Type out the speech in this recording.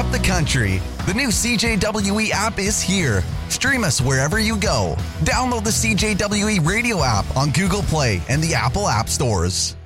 up the country. The new CJWE app is here. Stream us wherever you go. Download the CJWE radio app on Google Play and the Apple App Stores.